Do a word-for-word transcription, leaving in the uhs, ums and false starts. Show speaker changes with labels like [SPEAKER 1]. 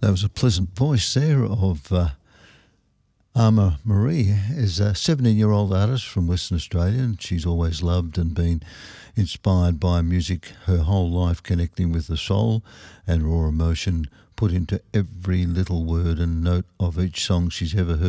[SPEAKER 1] That was a pleasant voice there of uh, Arma Marie is a seventeen-year-old artist from Western Australia, and she's always loved and been inspired by music her whole life, connecting with the soul and raw emotion put into every little word and note of each song she's ever heard.